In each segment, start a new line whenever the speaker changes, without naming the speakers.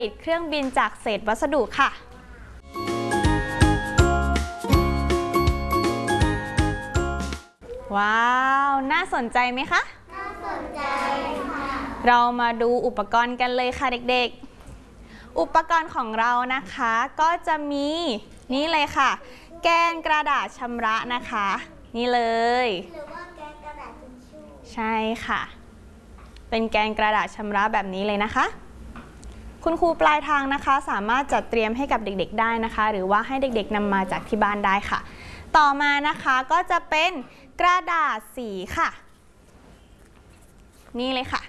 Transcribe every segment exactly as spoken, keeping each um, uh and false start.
ติดเครื่องบินจากเศษวัสดุค่ะว้าวน่าสนใจไหมคะน่าสนใจค่ะเรามาดูอุปกรณ์กันเลยค่ะเด็กๆอุปกรณ์ของเรานะคะก็จะมีนี่เลยค่ะแกนกระดาษชำระนะคะนี่เลยหรือว่าแกนกระดาษทิชชู่ใช่ค่ะเป็นแกนกระดาษชำระแบบนี้เลยนะคะคุณครูปลายทางนะคะสามารถจัดเตรียมให้กับเด็กๆได้นะคะหรือว่าให้เด็กๆนำมาจากที่บ้านได้ค่ะต่อมานะคะก็จะเป็นกระดาษสีค่ะนี่เลยค่ะ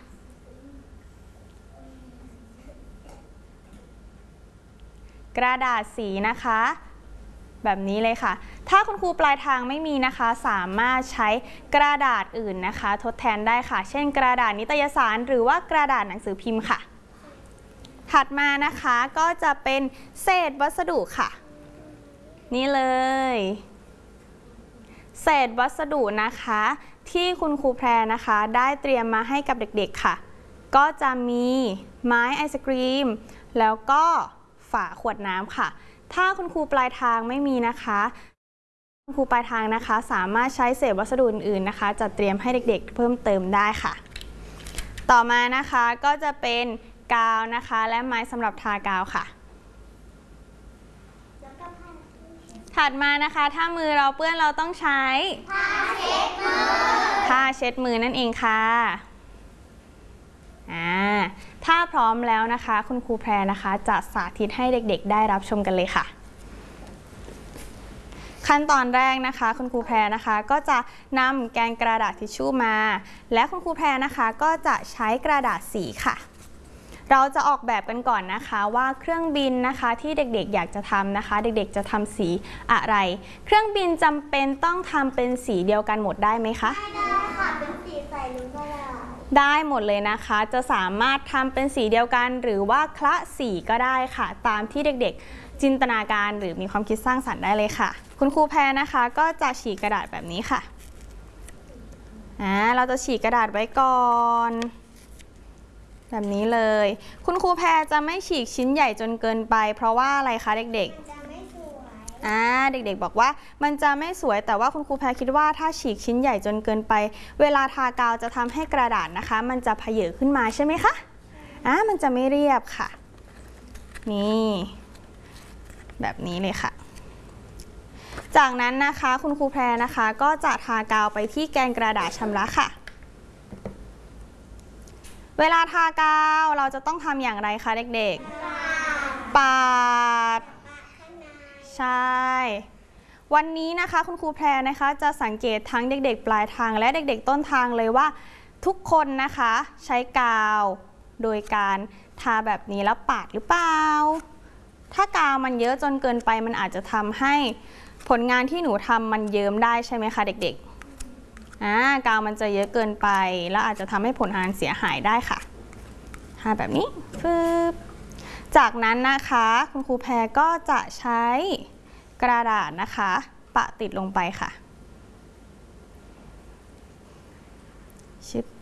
กระดาษสีนะคะแบบนี้เลยค่ะถ้าคุณครูปลายทางไม่มีนะคะสามารถใช้กระดาษอื่นนะคะทดแทนได้ค่ะเช่นกระดาษนิตยสารหรือว่ากระดาษหนังสือพิมพ์ค่ะถัดมานะคะก็จะเป็นเศษวัสดุค่ะนี่เลยเศษวัสดุนะคะที่คุณครูแพรนะคะได้เตรียมมาให้กับเด็กๆค่ะก็จะมีไม้ไอศกรีมแล้วก็ฝาขวดน้ำค่ะถ้าคุณครูปลายทางไม่มีนะคะคุณครูปลายทางนะคะสามารถใช้เศษวัสดุอื่นๆนะคะจัดเตรียมให้เด็กๆเพิ่มเติมได้ค่ะต่อมานะคะก็จะเป็นกาวนะคะและไม้สำหรับทากาวค่ะถัดมานะคะถ้ามือเราเปื้อนเราต้องใช้ผ้าเช็ดมือผ้าเช็ดมือนั่นเองค่ะอ่าถ้าพร้อมแล้วนะคะคุณครูแพรนะคะจะสาธิตให้เด็กๆได้รับชมกันเลยค่ะขั้นตอนแรกนะคะคุณครูแพรนะคะก็จะนำแกนกระดาษทิชชู่มาและคุณครูแพรนะคะก็จะใช้กระดาษสีค่ะเราจะออกแบบกันก่อนนะคะว่าเครื่องบินนะคะที่เด็กๆอยากจะทำนะคะเด็กๆจะทำสีอะไรเครื่องบินจำเป็นต้องทำเป็นสีเดียวกันหมดได้ไหมคะได้ค่ะเป็นสีใสหรือก็ได้ได้หมดเลยนะคะจะสามารถทำเป็นสีเดียวกันหรือว่าคละสีก็ได้ค่ะตามที่เด็กๆจินตนาการหรือมีความคิดสร้างสรรค์ได้เลยค่ะคุณครูแพรนะคะก็จะฉีกกระดาษแบบนี้ค่ะอ่าเราจะฉีกกระดาษไว้ก่อนแบบนี้เลยคุณครูแพรจะไม่ฉีกชิ้นใหญ่จนเกินไปเพราะว่าอะไรคะเด็กๆจะไม่สวยอ่าเด็กๆบอกว่ามันจะไม่สวยแต่ว่าคุณครูแพรคิดว่าถ้าฉีกชิ้นใหญ่จนเกินไปเวลาทากาวจะทำให้กระดาษนะคะมันจะเพเยอขึ้นมาใช่ไหมคะอ่ามันจะไม่เรียบค่ะนี่แบบนี้เลยค่ะจากนั้นนะคะคุณครูแพรนะคะก็จะทากาวไปที่แกนกระดาษชำระค่ะเวลาทากาวเราจะต้องทำอย่างไรคะเด็กๆปาดใช่วันนี้นะคะคุณครูแพรนะคะจะสังเกตทั้งเด็กๆปลายทางและเด็กๆต้นทางเลยว่าทุกคนนะคะใช้กาวโดยการทาแบบนี้แล้วปาดหรือเปล่าถ้ากาวมันเยอะจนเกินไปมันอาจจะทำให้ผลงานที่หนูทำมันเยิ้มได้ใช่ไหมคะเด็กๆอ่ากาวมันจะเยอะเกินไปแล้วอาจจะทำให้ผลงานเสียหายได้ค่ะทาแบบนี้ปึ๊บจากนั้นนะคะคุณครูแพรก็จะใช้กระดาษนะคะปะติดลงไปค่ะชึบ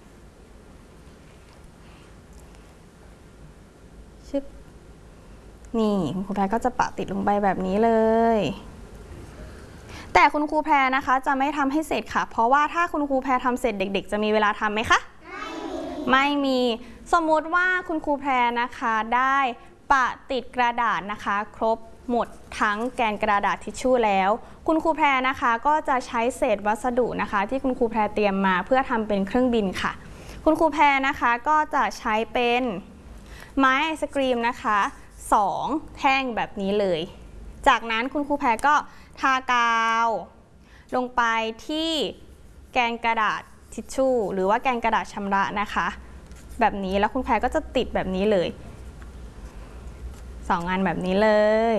ชึบนี่คุณครูแพรก็จะปะติดลงไปแบบนี้เลยแต่คุณครูแพรนะคะจะไม่ทำให้เสร็จค่ะเพราะว่าถ้าคุณครูแพรทำเสร็จเด็กๆจะมีเวลาทำไหมคะไม่มีสมมุติว่าคุณครูแพรนะคะได้ปะติดกระดาษนะคะครบหมดทั้งแกนกระดาษทิชชู่แล้วคุณครูแพรนะคะก็จะใช้เศษวัสดุนะคะที่คุณครูแพรเตรียมมาเพื่อทำเป็นเครื่องบินค่ะคุณครูแพรนะคะก็จะใช้เป็นไม้ไอศกรีมนะคะสองแท่งแบบนี้เลยจากนั้นคุณครูแพรก็ทากาวลงไปที่แกนกระดาษทิชชู่หรือว่าแกนกระดาษชำระนะคะแบบนี้แล้วคุณแพรก็จะติดแบบนี้เลยสองอันแบบนี้เลย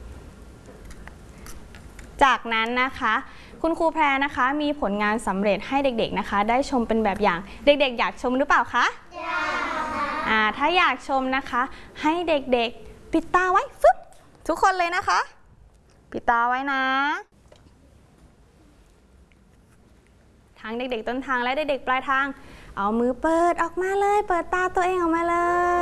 จากนั้นนะคะคุณครูแพรนะคะมีผลงานสำเร็จให้เด็กๆนะคะได้ชมเป็นแบบอย่างเด็กๆอยากชมหรือเปล่าคะอยากอ่าถ้าอยากชมนะคะให้เด็กๆปิดตาไว้ฟึ๊บทุกคนเลยนะคะปิดตาไว้นะทั้งเด็กๆต้นทางและเด็กๆปลายทางเอามือเปิดออกมาเลยเปิดตาตัวเองออกมาเลย